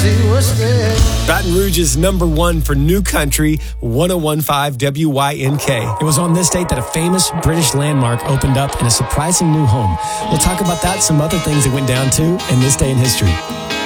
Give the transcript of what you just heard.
Baton Rouge is number one for New Country, 101.5 WYNK. It was on this date that a famous British landmark opened up in a surprising new home. We'll talk about that, some other things that went down too in this day in history.